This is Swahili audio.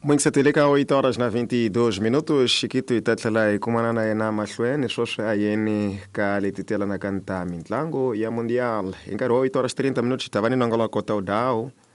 Muito satélika 8 horas na 22 minutos Chiquito itatlalay kumanana yana mahlweni sweswi ayeni ka leti telana ka mitlangu ya mundial hi nkarhi wa 8 horas 30 minutos hi ta va ni nongoloko ta udhawu